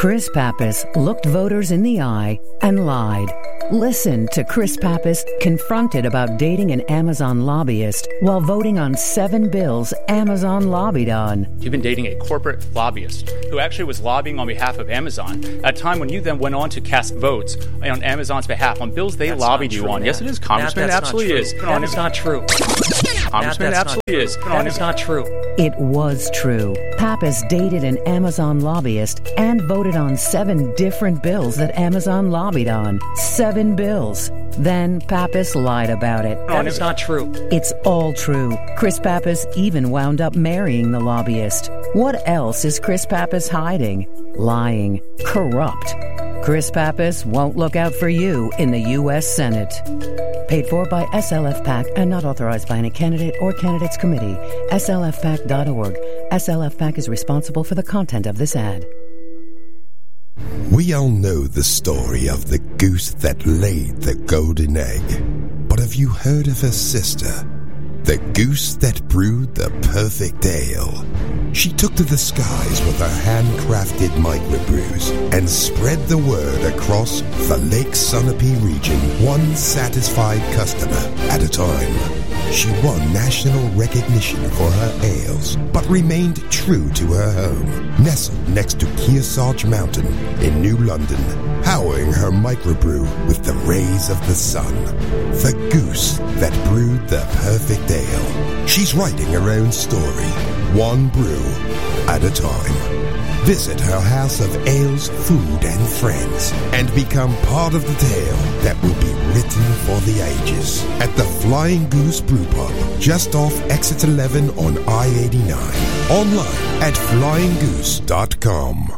Chris Pappas looked voters in the eye and lied. Listen to Chris Pappas confronted about dating an Amazon lobbyist while voting on 7 bills Amazon lobbied on. You've been dating a corporate lobbyist who actually was lobbying on behalf of Amazon at a time when you then went on to cast votes on Amazon's behalf on bills they lobbied you on. Matt. Yes, it is, Congressman. It absolutely is. That is not true. Congressman, it absolutely is. That is not true. It was true. Pappas dated an Amazon lobbyist and voted on 7 different bills that Amazon lobbied on. 7 bills. Then Pappas lied about it. That is not true. It's all true. Chris Pappas even wound up marrying the lobbyist. What else is Chris Pappas hiding? Lying. Corrupt. Chris Pappas won't look out for you in the U.S. Senate. Paid for by SLF PAC and not authorized by any candidate or candidates committee. SLFPAC.org. SLF PAC is responsible for the content of this ad. We all know the story of the goose that laid the golden egg. But have you heard of her sister? The goose that brewed the perfect ale. She took to the skies with her handcrafted microbrews and spread the word across the Lake Sunapee region, one satisfied customer at a time. She won national recognition for her ales, but remained true to her home, nestled next to Kearsarge Mountain in New London, powering her microbrew with the rays of the sun. The goose that brewed the perfect ale. She's writing her own story, one brew at a time. Visit her house of ales, food, and friends, and become part of the tale that will be written for the ages at the Flying Goose Brew Pub, just off Exit 11 on I-89. Online at flyinggoose.com.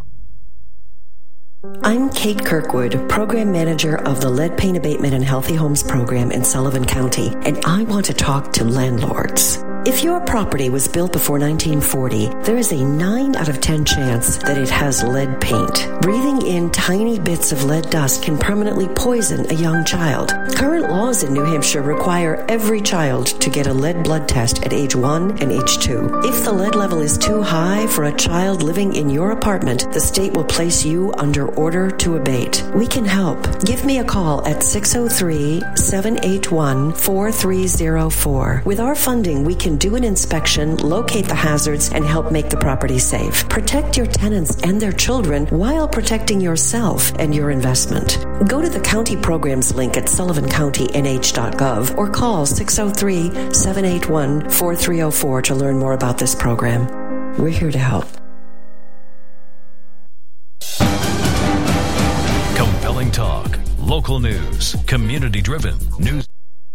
I'm Kate Kirkwood, Program Manager of the Lead Paint Abatement and Healthy Homes Program in Sullivan County, and I want to talk to landlords. If your property was built before 1940, there is a 9 out of 10 chance that it has lead paint. Breathing in tiny bits of lead dust can permanently poison a young child. Current laws in New Hampshire require every child to get a lead blood test at age 1 and age 2. If the lead level is too high for a child living in your apartment, the state will place you under order to abate. We can help. Give me a call at 603-781-4304. With our funding, we can do an inspection, locate the hazards, and help make the property safe. Protect your tenants and their children while protecting yourself and your investment. Go to the county programs link at sullivancountynh.gov or call 603-781-4304 to learn more about this program. We're here to help. Compelling talk, local news, community-driven news.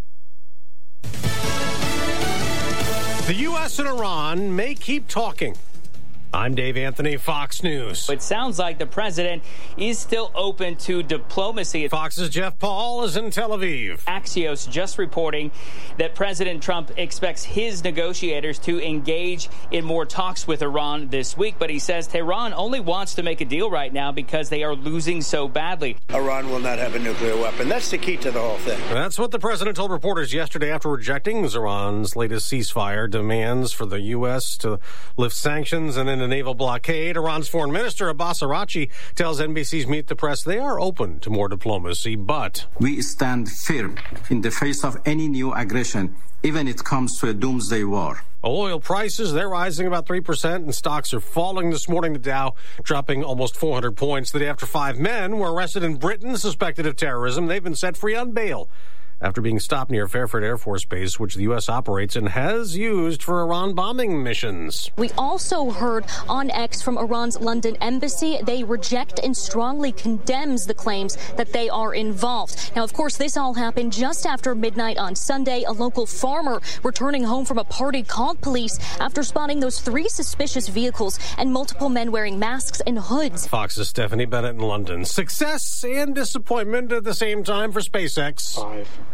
The U.S. and Iran may keep talking. I'm Dave Anthony, Fox News. It sounds like the president is still open to diplomacy. Fox's Jeff Paul is in Tel Aviv. Axios just reporting that President Trump expects his negotiators to engage in more talks with Iran this week. But he says Tehran only wants to make a deal right now because they are losing so badly. Iran will not have a nuclear weapon. That's the key to the whole thing. That's what the president told reporters yesterday after rejecting Iran's latest ceasefire demands for the U.S. to lift sanctions and in a naval blockade. Iran's foreign minister Abbas Araghchi tells NBC's Meet the Press they are open to more diplomacy, but we stand firm in the face of any new aggression, even if it comes to a doomsday war. Oil prices, they're rising about 3%, and stocks are falling this morning. The Dow dropping almost 400 points the day after 5 men were arrested in Britain suspected of terrorism. They've been set free on bail after being stopped near Fairford Air Force Base, which the U.S. operates and has used for Iran bombing missions. We also heard on X from Iran's London embassy. They reject and strongly condemns the claims that they are involved. Now, of course, this all happened just after midnight on Sunday. A local farmer returning home from a party called police after spotting those 3 suspicious vehicles and multiple men wearing masks and hoods. Fox's Stephanie Bennett in London. Success and disappointment at the same time for SpaceX. 5,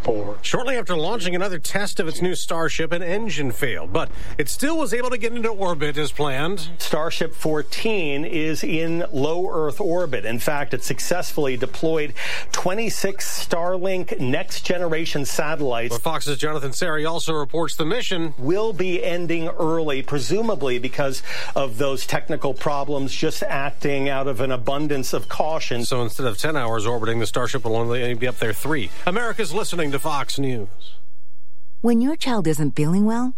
4. Shortly after launching another test of its new Starship, an engine failed, but it still was able to get into orbit as planned. Starship 14 is in low Earth orbit. In fact, it successfully deployed 26 Starlink next-generation satellites. But Fox's Jonathan Sari also reports the mission will be ending early, presumably because of those technical problems, just acting out of an abundance of caution. So instead of 10 hours orbiting, the Starship will only be up there 3. America's listening to Fox News. When your child isn't feeling well,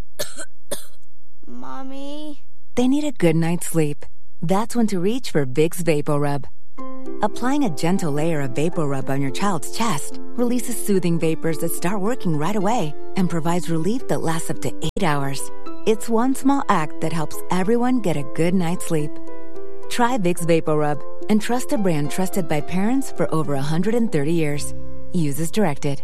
Mommy, they need a good night's sleep. That's when to reach for Vicks VapoRub. Applying a gentle layer of VapoRub on your child's chest releases soothing vapors that start working right away and provides relief that lasts up to 8 hours. It's one small act that helps everyone get a good night's sleep. Try Vicks VapoRub and trust a brand trusted by parents for over 130 years. Use as directed.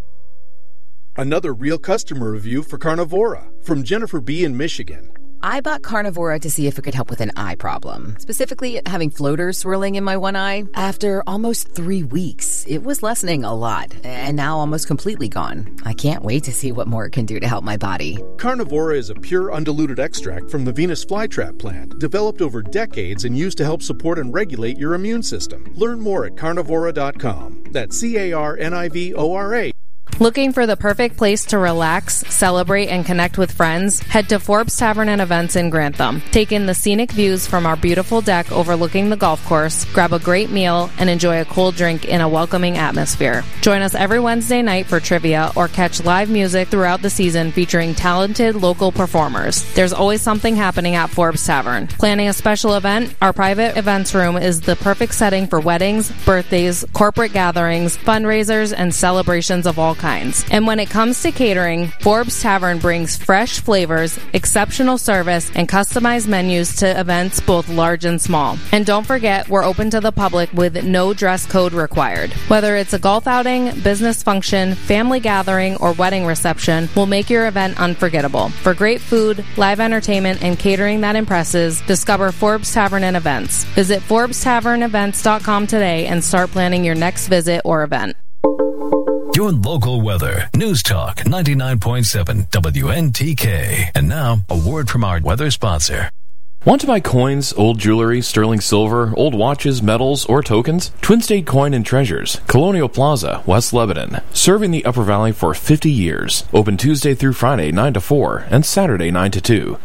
Another real customer review for Carnivora from Jennifer B. in Michigan. I bought Carnivora to see if it could help with an eye problem, specifically having floaters swirling in my one eye. After almost 3 weeks, it was lessening a lot, and now almost completely gone. I can't wait to see what more it can do to help my body. Carnivora is a pure, undiluted extract from the Venus flytrap plant, developed over decades and used to help support and regulate your immune system. Learn more at carnivora.com. That's CARNIVORA. Looking for the perfect place to relax, celebrate, and connect with friends? Head to Forbes Tavern and Events in Grantham. Take in the scenic views from our beautiful deck overlooking the golf course, grab a great meal, and enjoy a cold drink in a welcoming atmosphere. Join us every Wednesday night for trivia or catch live music throughout the season featuring talented local performers. There's always something happening at Forbes Tavern. Planning a special event? Our private events room is the perfect setting for weddings, birthdays, corporate gatherings, fundraisers, and celebrations of all kinds. And when it comes to catering, Forbes Tavern brings fresh flavors, exceptional service, and customized menus to events both large and small. And don't forget, we're open to the public with no dress code required. Whether it's a golf outing, business function, family gathering, or wedding reception, we'll make your event unforgettable. For great food, live entertainment, and catering that impresses, discover Forbes Tavern and Events. Visit ForbesTavernEvents.com today and start planning your next visit or event. Your local weather. News Talk 99.7 WNTK. And now, a word from our weather sponsor. Want to buy coins, old jewelry, sterling silver, old watches, medals, or tokens? Twin State Coin and Treasures, Colonial Plaza, West Lebanon. Serving the Upper Valley for 50 years. Open Tuesday through Friday 9 to 4 and Saturday 9 to 2.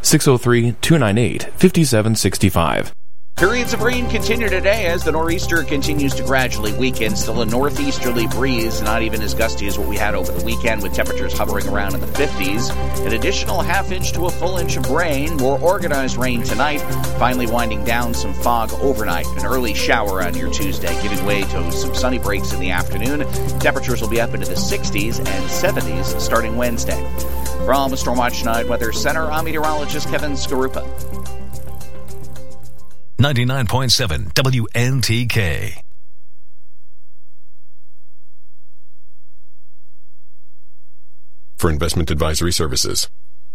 603-298-5765. Periods of rain continue today as the nor'easter continues to gradually weaken. Still a northeasterly breeze, not even as gusty as what we had over the weekend, with temperatures hovering around in the 50s. An additional half inch to a full inch of rain. More organized rain tonight, finally winding down some fog overnight. An early shower on your Tuesday, giving way to some sunny breaks in the afternoon. Temperatures will be up into the 60s and 70s starting Wednesday. From the Stormwatch Night Weather Center, I'm meteorologist Kevin Skarupa. 99.7 WNTK. For investment advisory services.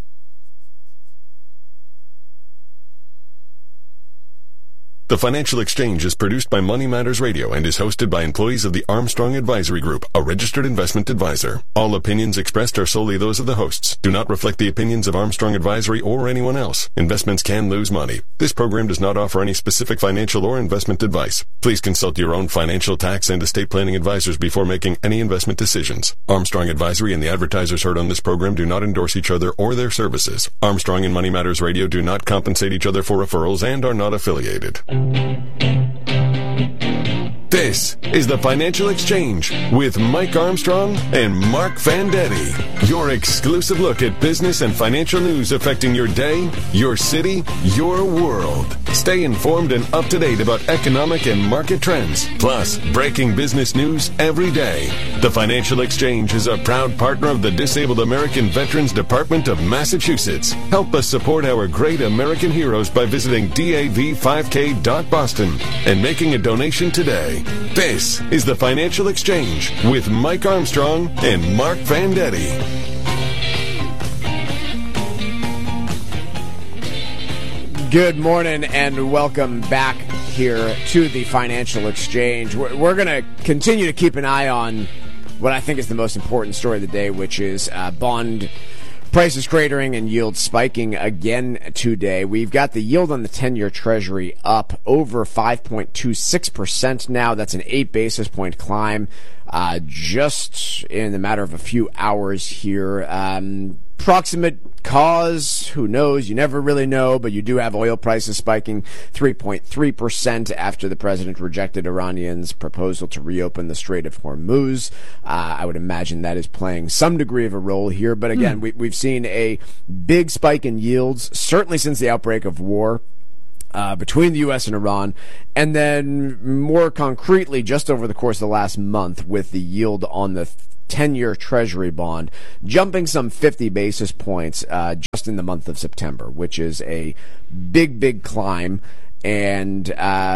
The Financial Exchange is produced by Money Matters Radio and is hosted by employees of the Armstrong Advisory Group, a registered investment advisor. All opinions expressed are solely those of the hosts, do not reflect the opinions of Armstrong Advisory or anyone else. Investments can lose money. This program does not offer any specific financial or investment advice. Please consult your own financial, tax, and estate planning advisors before making any investment decisions. Armstrong Advisory and the advertisers heard on this program do not endorse each other or their services. Armstrong and Money Matters Radio do not compensate each other for referrals and are not affiliated. This is the Financial Exchange with Mike Armstrong and Mark Vendetti. Your exclusive look at business and financial news affecting your day, your city, your world. Stay informed and up to date about economic and market trends, plus breaking business news every day. The Financial Exchange is a proud partner of the Disabled American Veterans Department of Massachusetts. Help us support our great American heroes by visiting dav5k.boston and making a donation today. This is the Financial Exchange with Mike Armstrong and Mark Vendetti. Good morning and welcome back here to the Financial Exchange. We're going to continue to keep an eye on what I think is the most important story of the day, which is bond prices cratering and yields spiking again today. We've got the yield on the 10-year Treasury up over 5.26% now. That's an 8 basis point climb just in the matter of a few hours here. Proximate cause, who knows? You never really know, but you do have oil prices spiking 3.3% after the president rejected Iranians' proposal to reopen the Strait of Hormuz. I would imagine that is playing some degree of a role here, but again, we've seen a big spike in yields, certainly since the outbreak of war between the U.S. and Iran, and then more concretely, just over the course of the last month, with the yield on the 10-year Treasury bond jumping some 50 basis points just in the month of September, which is a big climb. And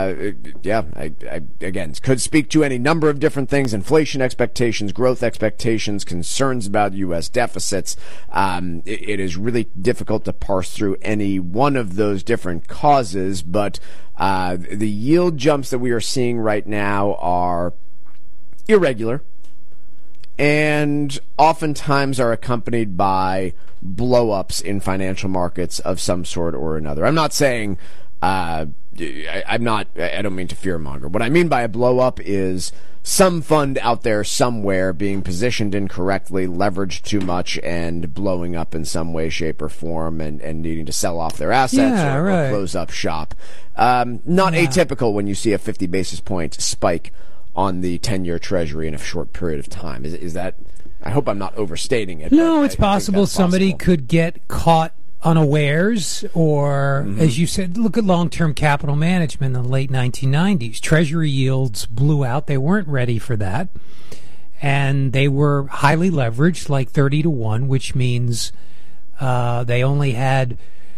again, could speak to any number of different things: inflation expectations, growth expectations, concerns about U.S. deficits. It is really difficult to parse through any one of those different causes, but the yield jumps that we are seeing right now are irregular and oftentimes are accompanied by blow-ups in financial markets of some sort or another. I'm not saying I don't mean to fearmonger. What I mean by a blow-up is some fund out there somewhere being positioned incorrectly, leveraged too much, and blowing up in some way, shape, or form, and needing to sell off their assets or close up shop. Not atypical when you see a 50 basis point spike on the 10-year Treasury in a short period of time. Is that? I hope I'm not overstating it. No, it's possible somebody could get caught unawares, or as you said, look at long-term capital management in the late 1990s. Treasury yields blew out. They weren't ready for that, and they were highly leveraged, like 30 to 1, which means they only had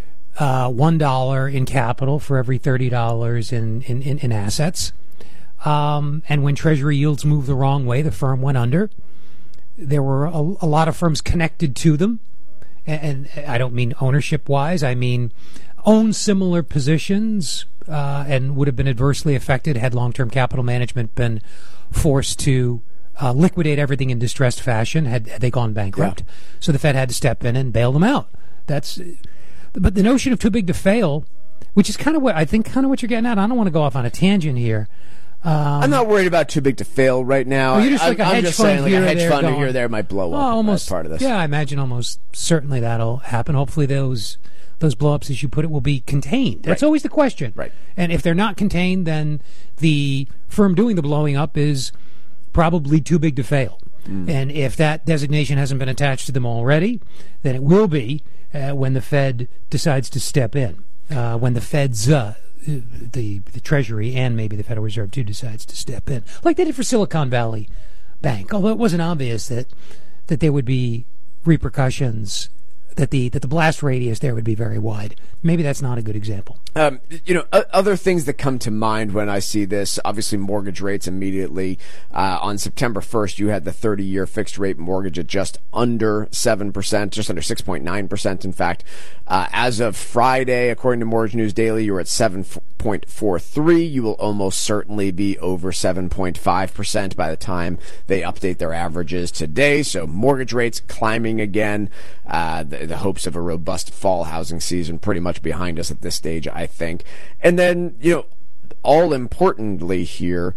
$1 in capital for every $30 in assets. And when Treasury yields moved the wrong way, the firm went under. There were a lot of firms connected to them. And I don't mean ownership-wise. I mean own similar positions and would have been adversely affected had long-term capital management been forced to liquidate everything in distressed fashion, had they gone bankrupt. Yeah. So the Fed had to step in and bail them out. But the notion of too big to fail, which is kind of what you're getting at. I don't want to go off on a tangent here. I'm not worried about too big to fail right now. Well, you're just like a hedge fund here, a hedge fund here or there might blow up as part of this. Yeah, I imagine almost certainly that'll happen. Hopefully those blow-ups, as you put it, will be contained. That's always the question. Right. And if they're not contained, then the firm doing the blowing up is probably too big to fail. And if that designation hasn't been attached to them already, then it will be when the Fed decides to step in. When the Fed's the Treasury and maybe the Federal Reserve too decides to step in, like they did for Silicon Valley Bank. Although it wasn't obvious that there would be repercussions, that the blast radius there would be very wide. Maybe that's not a good example. Other things that come to mind when I see this, obviously mortgage rates immediately. On September 1st, you had the 30-year fixed rate mortgage at just under 7%, just under 6.9%, in fact. As of Friday, according to Mortgage News Daily, you were at 7.43. You will almost certainly be over 7.5% by the time they update their averages today. So mortgage rates climbing again. The hopes of a robust fall housing season pretty much behind us at this stage, I think. And then, all importantly here,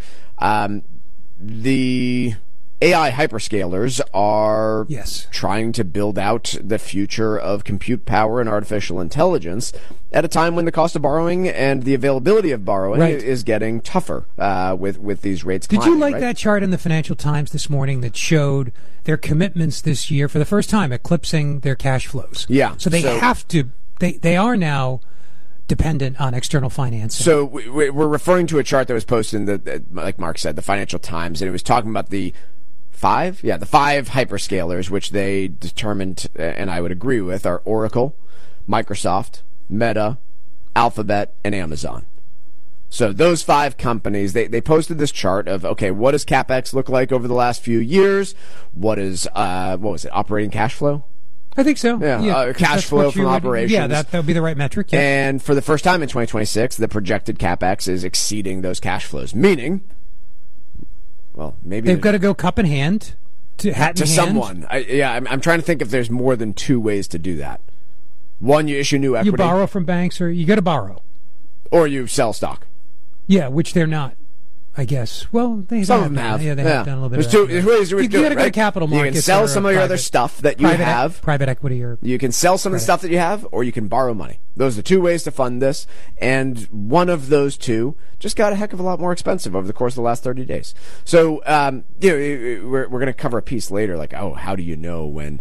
the AI hyperscalers are trying to build out the future of compute power and artificial intelligence at a time when the cost of borrowing and the availability of borrowing is getting tougher with these rates climbing. Did you like that chart in the Financial Times this morning that showed their commitments this year for the first time eclipsing their cash flows? Yeah. So they have to, they are now dependent on external financing. So we're referring to a chart that was posted in like Mark said, the Financial Times, and it was talking about the five hyperscalers, which they determined, and I would agree with, are Oracle, Microsoft, Meta, Alphabet, and Amazon. So those 5 companies, they posted this chart of, okay, what does CapEx look like over the last few years? What is, what was it, operating cash flow? I think so. Yeah, cash flow from operations. Yeah, that would be the right metric. Yeah. And for the first time in 2026, the projected CapEx is exceeding those cash flows, meaning, well, maybe they've got to go cup in hand to hat in hand? Someone. I'm trying to think if there's more than two ways to do that. One, you issue new equity. You borrow from banks, or you got to borrow. Or you sell stock. Yeah, which they're not, I guess. Well, some of them have. Yeah, they have done a little bit of that. There's ways to do it, got to go to capital markets. You can sell some of your other stuff that you have. Private equity or... You can sell some of the stuff that you have, or you can borrow money. Those are the two ways to fund this, and one of those two just got a heck of a lot more expensive over the course of the last 30 days. So, we're going to cover a piece later, like, how do you know when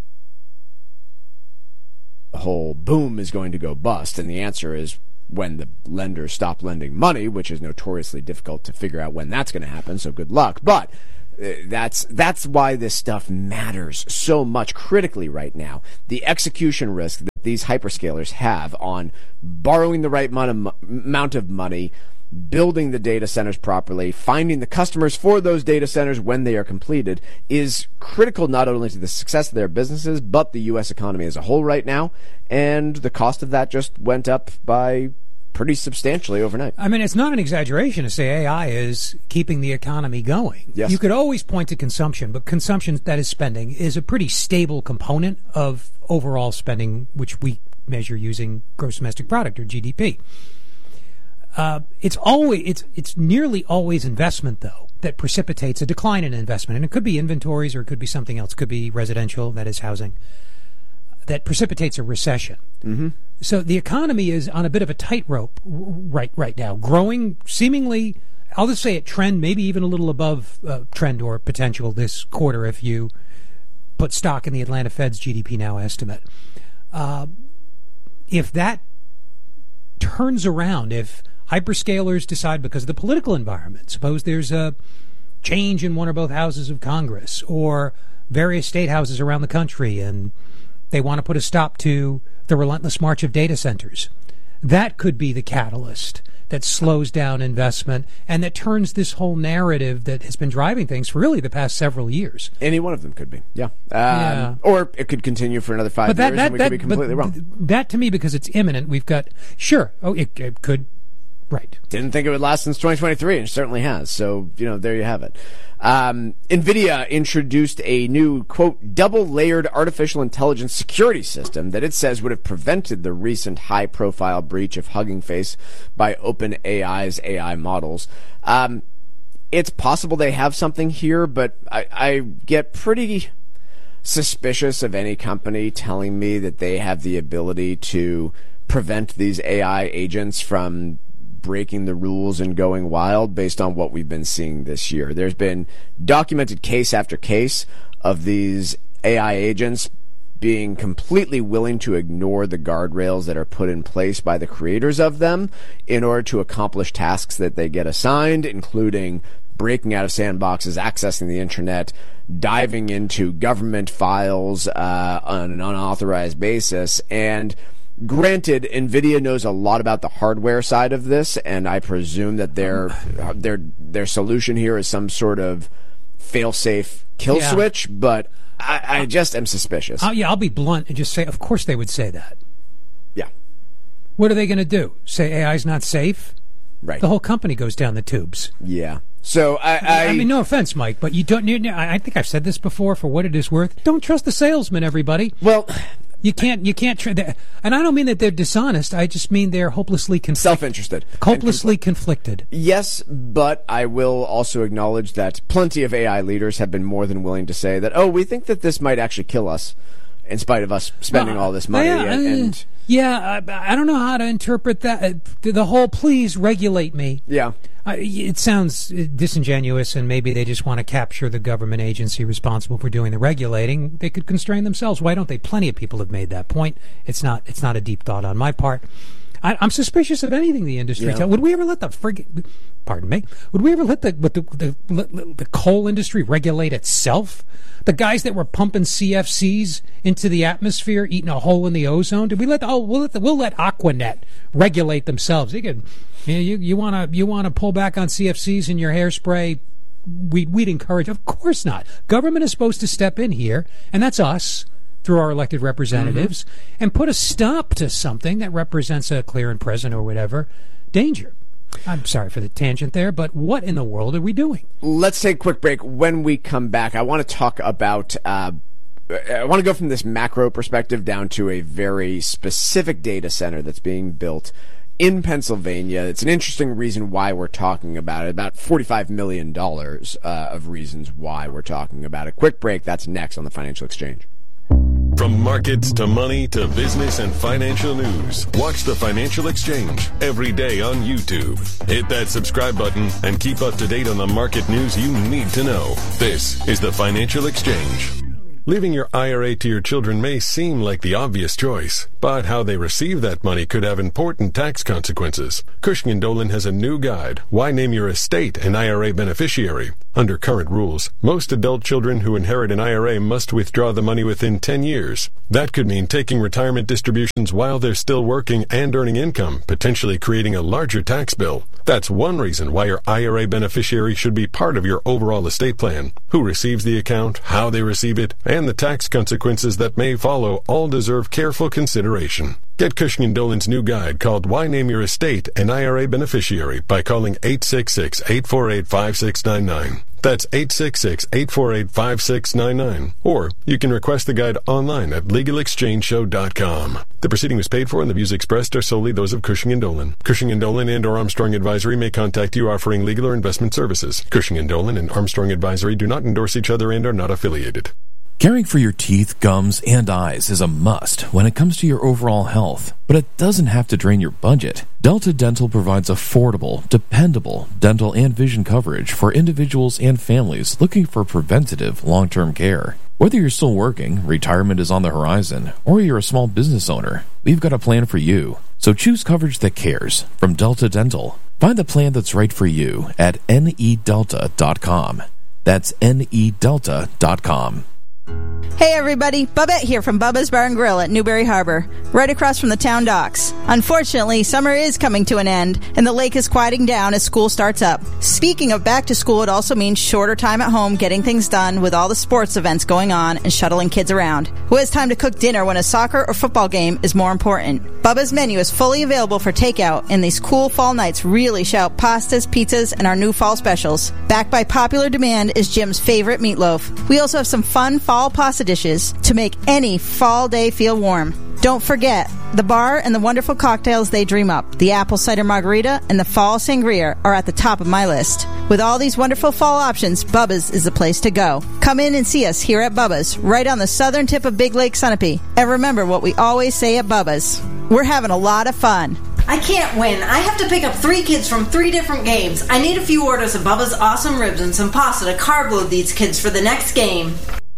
the whole boom is going to go bust? And the answer is when the lenders stop lending money, which is notoriously difficult to figure out when that's going to happen, so good luck. But that's why this stuff matters so much critically right now. The execution risk that these hyperscalers have on borrowing the right amount of money, building the data centers properly, finding the customers for those data centers when they are completed is critical not only to the success of their businesses, but the U.S. economy as a whole right now. And the cost of that just went up by pretty substantially overnight. I mean, it's not an exaggeration to say AI is keeping the economy going. Yes. You could always point to consumption, but consumption, that is spending, is a pretty stable component of overall spending, which we measure using gross domestic product, or GDP. It's nearly always investment, though, that precipitates a decline in investment. And it could be inventories, or it could be something else. It could be residential, that is housing, that precipitates a recession. Mm-hmm. So the economy is on a bit of a tightrope right now, growing seemingly, I'll just say it, trend, maybe even a little above trend or potential this quarter if you put stock in the Atlanta Fed's GDP Now estimate. If that turns around, if hyperscalers decide, because of the political environment, suppose there's a change in one or both houses of Congress or various state houses around the country, and they want to put a stop to the relentless march of data centers, that could be the catalyst that slows down investment and that turns this whole narrative that has been driving things for really the past several years. Any one of them could be, yeah. Or it could continue for another 5 years and we could be completely wrong. That, to me, because it's imminent, we've got, it could, right. Didn't think it would last since 2023, and it certainly has. So, there you have it. NVIDIA introduced a new, quote, double-layered artificial intelligence security system that it says would have prevented the recent high-profile breach of Hugging Face by OpenAI's AI models. It's possible they have something here, but I get pretty suspicious of any company telling me that they have the ability to prevent these AI agents from breaking the rules and going wild based on what we've been seeing this year. There's been documented case after case of these AI agents being completely willing to ignore the guardrails that are put in place by the creators of them in order to accomplish tasks that they get assigned, including breaking out of sandboxes, accessing the internet, diving into government files on an unauthorized basis. And granted, NVIDIA knows a lot about the hardware side of this, and I presume that their solution here is some sort of fail-safe kill switch, but I just am suspicious. I'll be blunt and just say, of course they would say that. Yeah. What are they going to do? Say AI's not safe? Right. The whole company goes down the tubes. Yeah. So I mean, no offense, Mike, but you don't. I think I've said this before. For what it is worth, don't trust the salesman. Everybody. Well, you can't. And I don't mean that they're dishonest. I just mean they're hopelessly self-interested, hopelessly conflicted. Yes, but I will also acknowledge that plenty of AI leaders have been more than willing to say that, we think that this might actually kill us, in spite of us spending all this money. I don't know how to interpret that. The whole "please regulate me." Yeah. It sounds disingenuous, and maybe they just want to capture the government agency responsible for doing the regulating. They could constrain themselves. Why don't they? Plenty of people have made that point. It's not a deep thought on my part. I'm suspicious of anything the industry tells. Would we ever let the Would we ever let the coal industry regulate itself? The guys that were pumping CFCs into the atmosphere, eating a hole in the ozone. Did we let? We'll let Aquanet regulate themselves. They could. You want to pull back on CFCs in your hairspray? We'd encourage. Of course not. Government is supposed to step in here, and that's us through our elected representatives, and put a stop to something that represents a clear and present or whatever danger. I'm sorry for the tangent there, but what in the world are we doing? Let's take a quick break. When we come back, I want to talk about... I want to go from this macro perspective down to a very specific data center that's being built in Pennsylvania. It's an interesting reason why we're talking about it. About $45 million of reasons why we're talking about it. Quick break. That's next on the Financial Exchange. From markets to money to business and financial news, watch the Financial Exchange every day on YouTube. Hit that subscribe button and keep up to date on the market news you need to know. This is the Financial Exchange. Leaving your IRA to your children may seem like the obvious choice, but how they receive that money could have important tax consequences. Cushing & Dolan has a new guide, Why Name Your Estate an IRA Beneficiary. Under current rules, most adult children who inherit an IRA must withdraw the money within 10 years. That could mean taking retirement distributions while they're still working and earning income, potentially creating a larger tax bill. That's one reason why your IRA beneficiary should be part of your overall estate plan. Who receives the account, how they receive it, and the tax consequences that may follow all deserve careful consideration. Get Cushing & Dolan's new guide called Why Name Your Estate an IRA Beneficiary by calling 866-848-5699. That's 866-848-5699. Or you can request the guide online at LegalExchangeShow.com. The proceeding was paid for and the views expressed are solely those of Cushing & Dolan. Cushing & Dolan and or Armstrong Advisory may contact you offering legal or investment services. Cushing & Dolan and Armstrong Advisory do not endorse each other and are not affiliated. Caring for your teeth, gums, and eyes is a must when it comes to your overall health, but it doesn't have to drain your budget. Delta Dental provides affordable, dependable dental and vision coverage for individuals and families looking for preventative long-term care. Whether you're still working, retirement is on the horizon, or you're a small business owner, we've got a plan for you. So choose coverage that cares from Delta Dental. Find the plan that's right for you at nedelta.com. That's nedelta.com. Hey everybody, Bubette here from Bubba's Bar and Grill at Newberry Harbor, right across from the town docks. Unfortunately, summer is coming to an end, and the lake is quieting down as school starts up. Speaking of back to school, it also means shorter time at home getting things done with all the sports events going on and shuttling kids around. Who has time to cook dinner when a soccer or football game is more important? Bubba's menu is fully available for takeout, and these cool fall nights really shout pastas, pizzas, and our new fall specials. Backed by popular demand is Jim's favorite meatloaf. We also have some fun fall pasta dishes to make any fall day feel warm. Don't forget, the bar and the wonderful cocktails they dream up, the apple cider margarita and the fall sangria, are at the top of my list. With all these wonderful fall options, Bubba's is the place to go. Come in and see us here at Bubba's, right on the southern tip of Big Lake Sunapee. And remember what we always say at Bubba's: we're having a lot of fun. I can't win. I have to pick up 3 kids from 3 different games. I need a few orders of Bubba's awesome ribs and some pasta to carb load these kids for the next game.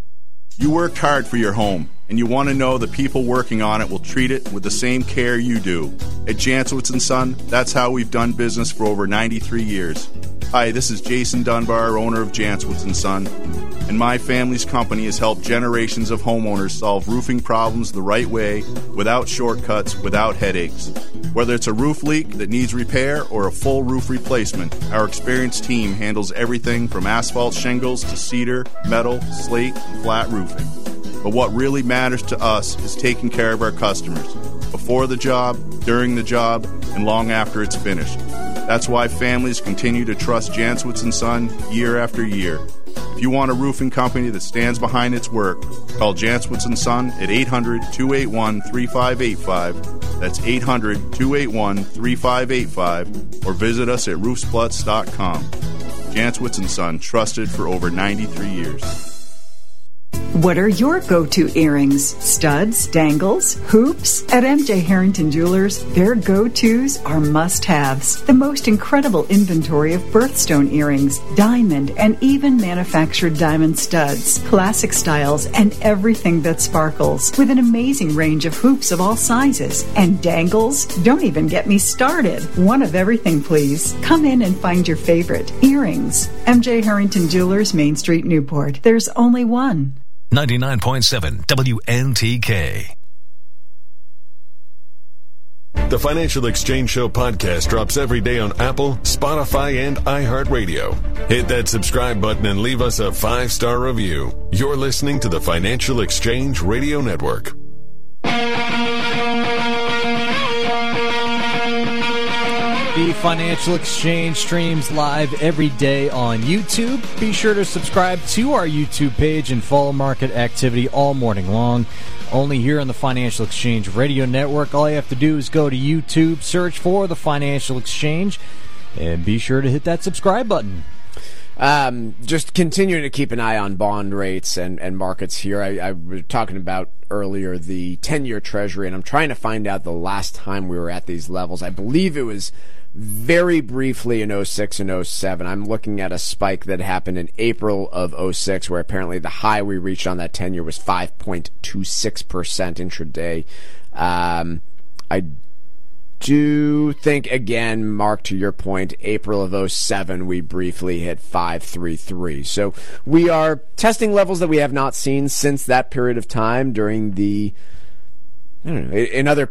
You worked hard for your home, and you want to know the people working on it will treat it with the same care you do. At Jansowitz & Son, that's how we've done business for over 93 years. Hi, this is Jason Dunbar, owner of Jansowitz & Son, and my family's company has helped generations of homeowners solve roofing problems the right way, without shortcuts, without headaches. Whether it's a roof leak that needs repair or a full roof replacement, our experienced team handles everything from asphalt shingles to cedar, metal, slate, and flat roofing. But what really matters to us is taking care of our customers, before the job, during the job, and long after it's finished. That's why families continue to trust Jansowitz & Son year after year. If you want a roofing company that stands behind its work, call Jansowitz & Son at 800-281-3585. That's 800-281-3585. Or visit us at roofspluts.com. Jansowitz & Son, trusted for over 93 years. What are your go-to earrings? Studs, dangles, hoops? At MJ Harrington Jewelers, their go-tos are must-haves. The most incredible inventory of birthstone earrings, diamond, and even manufactured diamond studs, classic styles, and everything that sparkles, with an amazing range of hoops of all sizes. And dangles? Don't even get me started. One of everything, please. Come in and find your favorite. Earrings. MJ Harrington Jewelers, Main Street, Newport. There's only one. 99.7 WNTK. The Financial Exchange Show podcast drops every day on Apple, Spotify, and iHeartRadio. Hit that subscribe button and leave us a 5-star review. You're listening to the Financial Exchange Radio Network. The Financial Exchange streams live every day on YouTube. Be sure to subscribe to our YouTube page and follow market activity all morning long. Only here on the Financial Exchange Radio Network. All you have to do is go to YouTube, search for the Financial Exchange, and be sure to hit that subscribe button. Just continuing to keep an eye on bond rates and markets here. I was talking about earlier the 10-year Treasury, and I'm trying to find out the last time we were at these levels. I believe it was very briefly in 06 and 07. I'm looking at a spike that happened in April of 06, where apparently the high we reached on that 10-year was 5.26% intraday. I do think, again, Mark, to your point, April of 07, we briefly hit 5.33. So we are testing levels that we have not seen since that period of time during the, in other